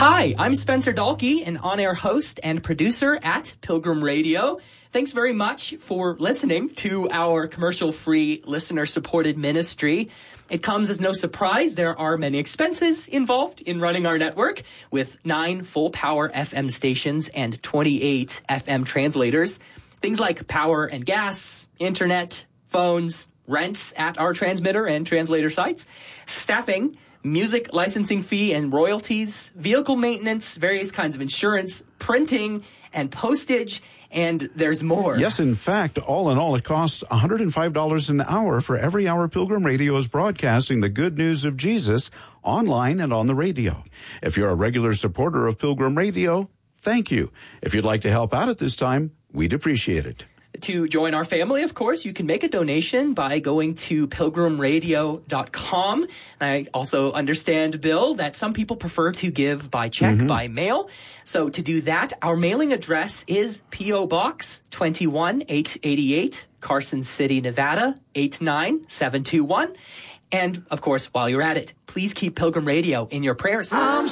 Hi, I'm Spencer Dahlke, an on-air host and producer at Pilgrim Radio. Thanks very much for listening to our commercial-free, listener-supported ministry. It comes as no surprise there are many expenses involved in running our network, with 9 full-power FM stations and 28 FM translators. Things like power and gas, internet, phones, rents at our transmitter and translator sites, staffing, music licensing fee and royalties, vehicle maintenance, various kinds of insurance, printing, and postage, and there's more. Yes, in fact, all in all, it costs $105 an hour for every hour Pilgrim Radio is broadcasting the good news of Jesus online and on the radio. If you're a regular supporter of Pilgrim Radio, thank you. If you'd like to help out at this time, we'd appreciate it. To join our family, of course, you can make a donation by going to pilgrimradio.com. I also understand, Bill, that some people prefer to give by check, by mail. So to do that, our mailing address is P.O. Box 21888, Carson City, Nevada 89721. And, of course, while you're at it, please keep Pilgrim Radio in your prayers.